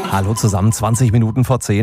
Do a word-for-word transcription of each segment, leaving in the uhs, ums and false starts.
Hallo zusammen, zwanzig Minuten vor zehn.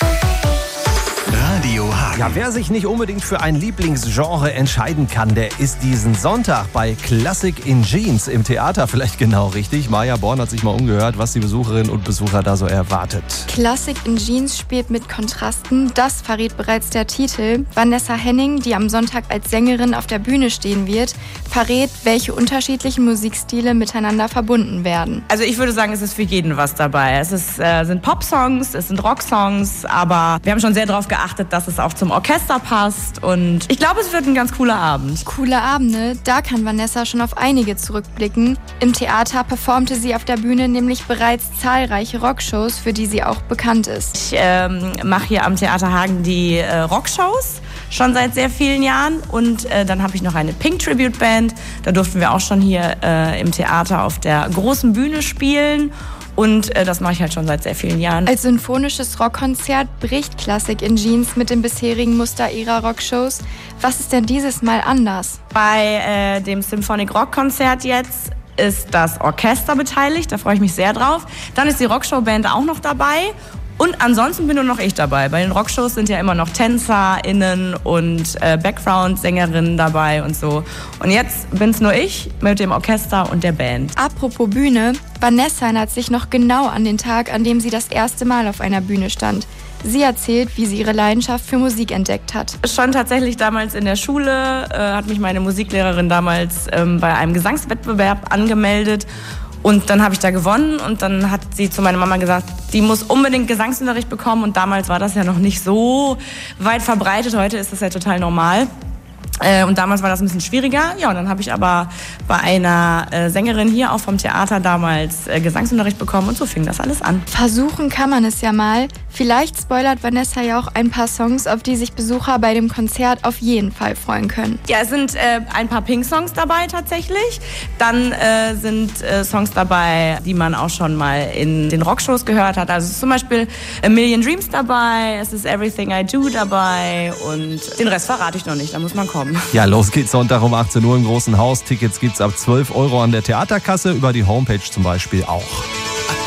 Radio Hagen. Ja, wer sich nicht unbedingt für ein Lieblingsgenre entscheiden kann, der ist diesen Sonntag bei Classic in Jeans im Theater vielleicht genau richtig. Maja Born hat sich mal umgehört, was die Besucherinnen und Besucher da so erwartet. Classic in Jeans spielt mit Kontrasten, das verrät bereits der Titel. Vanessa Henning, die am Sonntag als Sängerin auf der Bühne stehen wird, verrät, welche unterschiedlichen Musikstile miteinander verbunden werden. Also ich würde sagen, es ist für jeden was dabei. Es ist, äh, sind Pop-Songs, es sind Rock-Songs, aber wir haben schon sehr darauf geachtet, dass es auch zum Orchester passt und ich glaube, es wird ein ganz cooler Abend. Coole Abende, da kann Vanessa schon auf einige zurückblicken. Im Theater performte sie auf der Bühne nämlich bereits zahlreiche Rockshows, für die sie auch bekannt ist. Ich ähm, mache hier am Theater Hagen die äh, Rockshows schon seit sehr vielen Jahren und äh, dann habe ich noch eine Pink Tribute Band. Da durften wir auch schon hier äh, im Theater auf der großen Bühne spielen. Und äh, das mache ich halt schon seit sehr vielen Jahren. Als symphonisches Rockkonzert bricht Classic in Jeans mit dem bisherigen Muster ihrer Rockshows. Was ist denn dieses Mal anders? Bei äh, dem Symphonic Rock Konzert jetzt ist das Orchester beteiligt, da freue ich mich sehr drauf. Dann ist die Rockshow-Band auch noch dabei. Und ansonsten bin nur noch ich dabei. Bei den Rockshows sind ja immer noch TänzerInnen und äh, Background-Sängerinnen dabei und so. Und jetzt bin's nur ich mit dem Orchester und der Band. Apropos Bühne, Vanessa erinnert sich noch genau an den Tag, an dem sie das erste Mal auf einer Bühne stand. Sie erzählt, wie sie ihre Leidenschaft für Musik entdeckt hat. Schon tatsächlich damals in der Schule äh, hat mich meine Musiklehrerin damals ähm, bei einem Gesangswettbewerb angemeldet. Und dann habe ich da gewonnen und dann hat sie zu meiner Mama gesagt, die muss unbedingt Gesangsunterricht bekommen. Und damals war das ja noch nicht so weit verbreitet. Heute ist das ja total normal. Äh, und damals war das ein bisschen schwieriger. Ja, und dann habe ich aber bei einer äh, Sängerin hier auch vom Theater damals äh, Gesangsunterricht bekommen und so fing das alles an. Versuchen kann man es ja mal. Vielleicht spoilert Vanessa ja auch ein paar Songs, auf die sich Besucher bei dem Konzert auf jeden Fall freuen können. Ja, es sind äh, ein paar Pink-Songs dabei tatsächlich. Dann äh, sind äh, Songs dabei, die man auch schon mal in den Rockshows gehört hat. Also es ist zum Beispiel A Million Dreams dabei, es ist Everything I Do dabei und den Rest verrate ich noch nicht, da muss man kommen. Ja, los geht's Sonntag um achtzehn Uhr im Großen Haus. Tickets gibt's ab zwölf Euro an der Theaterkasse, über die Homepage zum Beispiel auch.